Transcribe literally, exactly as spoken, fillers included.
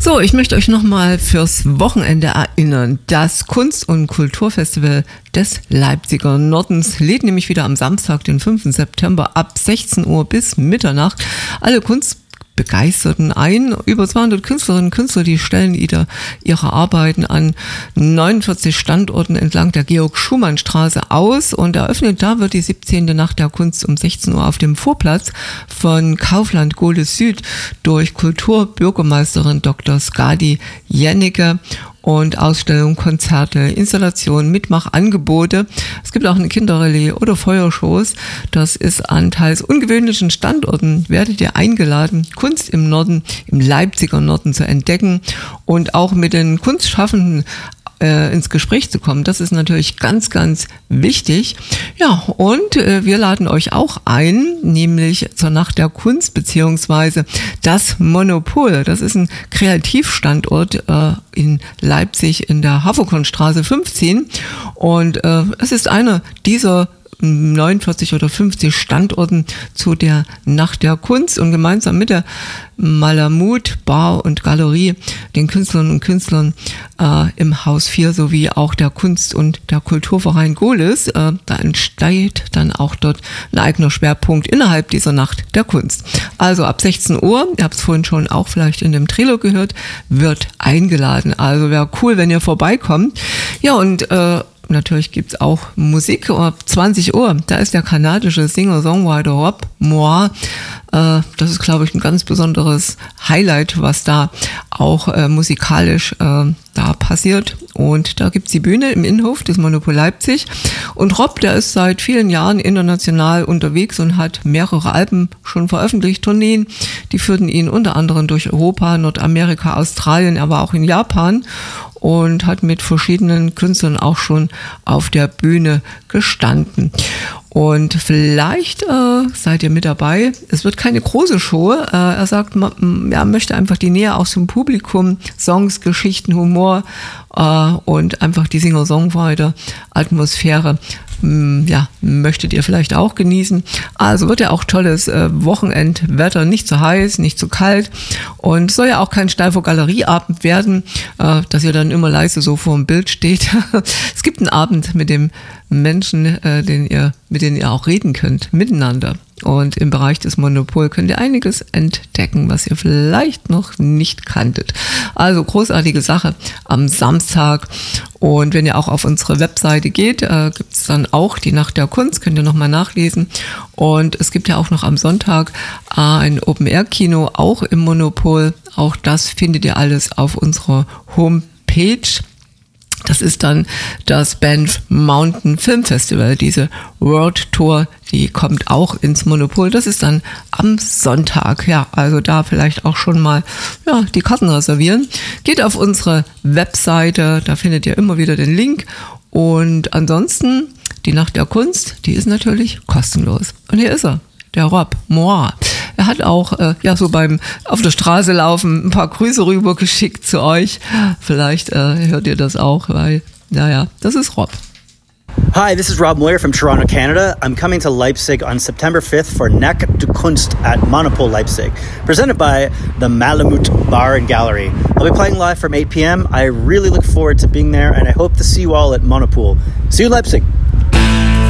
So, ich möchte euch nochmal fürs Wochenende erinnern. Das Kunst- und Kulturfestival des Leipziger Nordens lädt nämlich wieder am Samstag, den fünften September ab sechzehn Uhr bis Mitternacht alle Kunstbegeisterten ein. Über zweihundert Künstlerinnen und Künstler, die stellen ihre, ihre Arbeiten an neunundvierzig Standorten entlang der Georg-Schumann-Straße aus und eröffnet da wird die siebzehnte Nacht der Kunst um sechzehn Uhr auf dem Vorplatz von Kaufland Gohlis Süd durch Kulturbürgermeisterin Doktor Skadi Jennecke. Und Ausstellungen, Konzerte, Installationen, Mitmachangebote. Es gibt auch eine Kinderrallye oder Feuershows. Das ist an teils ungewöhnlichen Standorten. Werdet ihr eingeladen, Kunst im Norden, im Leipziger Norden zu entdecken und auch mit den Kunstschaffenden äh, ins Gespräch zu kommen. Das ist natürlich ganz, ganz wichtig. Ja, und äh, wir laden euch auch ein, nämlich zur Nacht der Kunst beziehungsweise das Monopol. Das ist ein Kreativstandort äh, in Leipzig in der Haferkornstraße fünfzehn und äh, es ist einer dieser neunundvierzig oder fünfzig Standorten zu der Nacht der Kunst und gemeinsam mit der Malamut Bar und Galerie, den Künstlerinnen und Künstlern äh, im Haus vier sowie auch der Kunst- und der Kulturverein Gohlis. Äh, da entsteht dann auch dort ein eigener Schwerpunkt innerhalb dieser Nacht der Kunst. Also ab sechzehn Uhr, ihr habt es vorhin schon auch vielleicht in dem Trailer gehört, wird eingeladen. Also wäre cool, wenn ihr vorbeikommt. Ja, und äh, natürlich gibt's auch Musik. Ab zwanzig Uhr, da ist der kanadische Singer-Songwriter Rob Moir. Äh, das ist, glaube ich, ein ganz besonderes Highlight, was da auch äh, musikalisch äh, da passiert. Und da gibt's die Bühne im Innenhof des Monopol Leipzig. Und Rob, der ist seit vielen Jahren international unterwegs und hat mehrere Alben schon veröffentlicht, Tourneen. Die führten ihn unter anderem durch Europa, Nordamerika, Australien, er war auch in Japan. Und hat mit verschiedenen Künstlern auch schon auf der Bühne gestanden. Und vielleicht äh, seid ihr mit dabei. Es wird keine große Show. Äh, er sagt, man, er möchte einfach die Nähe aus dem Publikum, Songs, Geschichten, Humor äh, und einfach die Singer-Songwriter-Atmosphäre. Ja, möchtet ihr vielleicht auch genießen. Also wird ja auch tolles äh, Wochenendwetter, nicht zu heiß, nicht zu kalt und soll ja auch kein steifer Galerieabend werden, äh, dass ihr dann immer leise so vor dem Bild steht. Es gibt einen Abend mit dem Menschen, äh, den ihr, mit denen ihr auch reden könnt, miteinander. Und im Bereich des Monopol könnt ihr einiges entdecken, was ihr vielleicht noch nicht kanntet. Also großartige Sache am Samstag. Und wenn ihr auch auf unsere Webseite geht, äh, gibt es dann auch die Nacht der Kunst, könnt ihr nochmal nachlesen. Und es gibt ja auch noch am Sonntag äh, ein Open-Air-Kino, auch im Monopol. Auch das findet ihr alles auf unserer Homepage. Das ist dann das Banff Mountain Film Festival, diese World Tour, die kommt auch ins Monopol. Das ist dann am Sonntag. Ja, also da vielleicht auch schon mal ja, die Karten reservieren. Geht auf unsere Webseite, da findet ihr immer wieder den Link. Und ansonsten, die Nacht der Kunst, die ist natürlich kostenlos. Und hier ist er, der Rob Moir. Er hat auch äh, ja so beim auf der Straße laufen ein paar Grüße rübergeschickt zu euch. Vielleicht äh, hört ihr das auch, weil, naja, das ist Rob. Hi, this is Rob Moir from Toronto, Canada. I'm coming to Leipzig on September fifth for Nacht der Kunst at Monopol Leipzig, presented by the Malamut Bar and Gallery. I'll be playing live from eight p.m. I really look forward to being there, and I hope to see you all at Monopol. See you, Leipzig!